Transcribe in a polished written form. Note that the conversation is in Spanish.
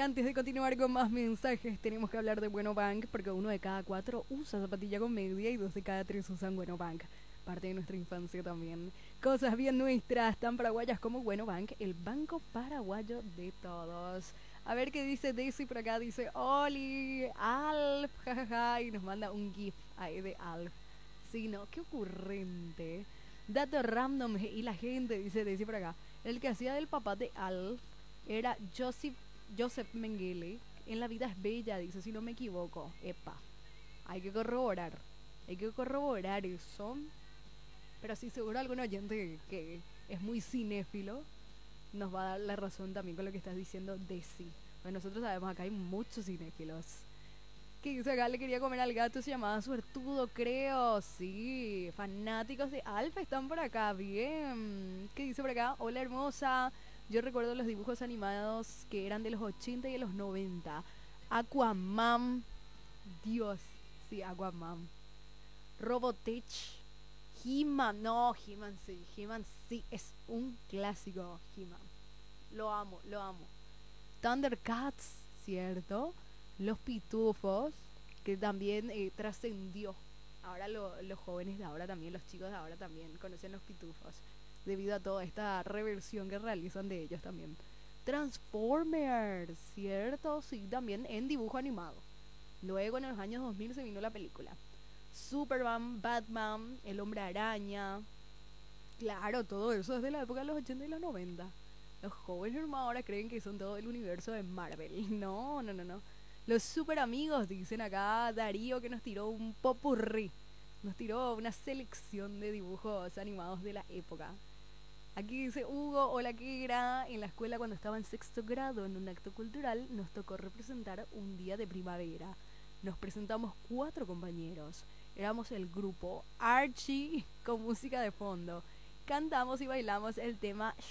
antes de continuar con más mensajes, tenemos que hablar de Bueno Bank, porque uno de cada cuatro usa zapatilla con media y dos de cada tres usan Bueno Bank. Parte de nuestra infancia también. Cosas bien nuestras, tan paraguayas como Bueno Bank, el banco paraguayo de todos. A ver qué dice Daisy por acá. Dice, Oli, Alf, jajaja, y nos manda un GIF ahí de Alf. Sí, no, qué ocurrente. Dato random y la gente, dice Daisy por acá. El que hacía del papá de Alf era Joseph Mengele. En la vida es bella, dice, si no me equivoco. Epa, hay que corroborar. Hay que corroborar eso. Pero sí, seguro algún oyente que es muy cinéfilo nos va a dar la razón también con lo que estás diciendo de sí. Pues nosotros sabemos, acá hay muchos cinéfilos. Que dice acá, le quería comer al gato, se llamaba Suertudo, creo. Sí, fanáticos de Alfa están por acá, bien. ¿Qué dice por acá? Hola hermosa. Yo recuerdo los dibujos animados que eran de los 80 y de los 90. Aquaman, Dios, sí, Aquaman. Robotech, He-Man, no, He-Man sí, es un clásico, He-Man. Lo amo, lo amo. Thundercats, ¿cierto? Los Pitufos, que también trascendió. Ahora los jóvenes de ahora también, los chicos de ahora también conocen los Pitufos, debido a toda esta reversión que realizan de ellos también. Transformers, ¿cierto? Sí, también en dibujo animado. Luego en los años 2000 se vino la película. Superman, Batman, El Hombre Araña. Claro, todo eso es de la época de los 80 y los 90. Los jóvenes ahora creen que son todo el universo de Marvel. No, no, no, no. Los super amigos, dicen acá Darío, que nos tiró un popurrí. Nos tiró una selección de dibujos animados de la época. Aquí dice Hugo, hola, que era en la escuela cuando estaba en sexto grado, en un acto cultural, nos tocó representar un día de primavera. Nos presentamos 4 compañeros. Éramos el grupo Archie con música de fondo. Cantamos y bailamos el tema